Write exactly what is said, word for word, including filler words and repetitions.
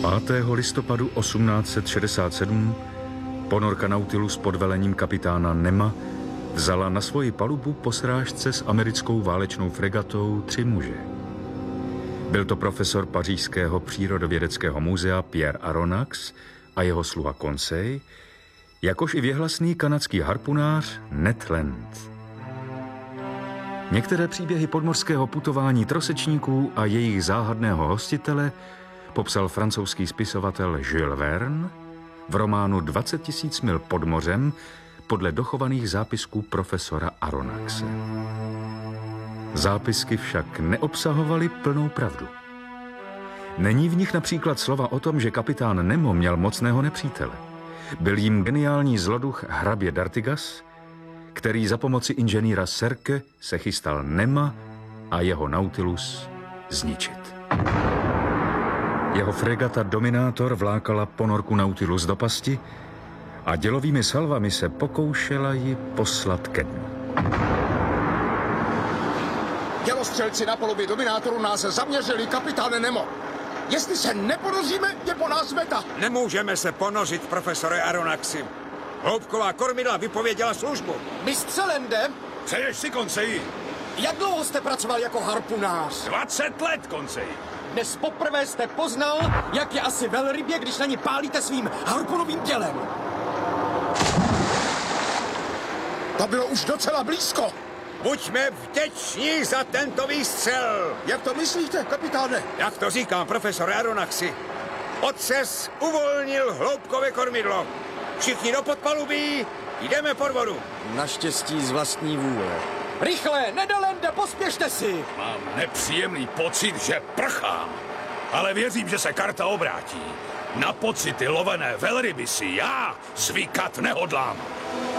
pátého listopadu osmnáct set šedesát sedm ponorka Nautilus pod velením kapitána Nema vzala na svoji palubu po srážce s americkou válečnou fregatou tři muže. Byl to profesor pařížského přírodovědeckého muzea Pierre Aronnax a jeho sluha Conseil, jakož i věhlasný kanadský harpunář Ned Land. Některé příběhy podmořského putování trosečníků a jejich záhadného hostitele popsal francouzský spisovatel Jules Verne v románu dvacet tisíc mil pod mořem podle dochovaných zápisků profesora Aronnaxe. Zápisky však neobsahovaly plnou pravdu. Není v nich například slova o tom, že kapitán Nemo měl mocného nepřítele. Byl jim geniální zloduch hrabě d'Artigas, který za pomoci inženýra Serke se chystal Nema a jeho Nautilus zničit. Jeho fregata Dominátor vlákala ponorku Nautilus do pasti a dělovými salvami se pokoušela ji poslat ke dnu. Dělostřelci na palubě Dominátoru nás zaměřili, kapitáne Nemo. Jestli se neponoříme, je po nás meta. Nemůžeme se ponořit, profesore Aronnaxi. Hloubková kormidla vypověděla službu. Mistře Lande, Přeješ si, Conseil? jak dlouho jste pracoval jako harpunář? dvacet let, Conseil. Dnes poprvé jste poznal, jak je asi velrybě, když na ní pálíte svým harpunovým tělem. To bylo už docela blízko. Buďme vděční za tento výstřel. Jak to myslíte, kapitáne? Jak to říkám, profesore Aronnaxi. Otřes uvolnil hloubkové kormidlo. Všichni do podpalubí, jdeme pod vodu. Naštěstí z vlastní vůle. Rychle, Nedolende, pospěšte si! Mám nepříjemný pocit, že prchám. Ale věřím, že se karta obrátí. Na pocity lovené velryby si já zvykat nehodlám.